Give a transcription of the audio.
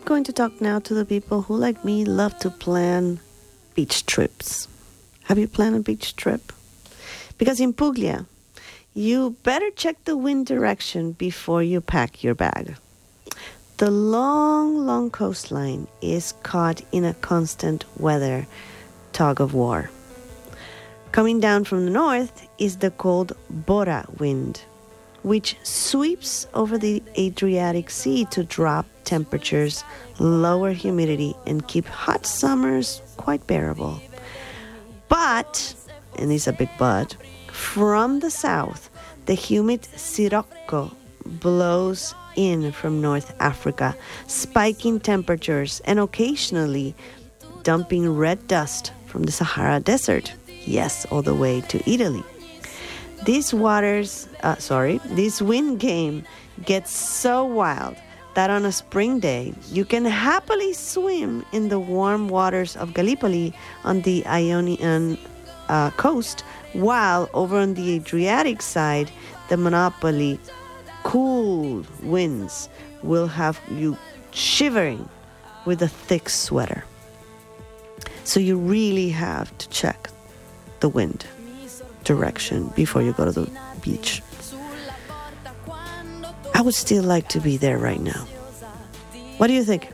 going to talk now to the people who, like me, love to plan beach trips. Have you planned a beach trip? Because in Puglia, you better check the wind direction before you pack your bag. The long, long coastline is caught in a constant weather tug of war. Coming down from the north is the cold Bora wind, which sweeps over the Adriatic Sea to drop temperatures, lower humidity, and keep hot summers quite bearable. But, and it's a big but, from the south, the humid Sirocco blows in from North Africa, spiking temperatures and occasionally dumping red dust from the Sahara Desert, yes, all the way to Italy. This wind game gets so wild that on a spring day, you can happily swim in the warm waters of Gallipoli on the Ionian coast, while over on the Adriatic side, the Monopoly cool winds will have you shivering with a thick sweater. So you really have to check the wind direction before you go to the beach. I would still like to be there right now. What do you think?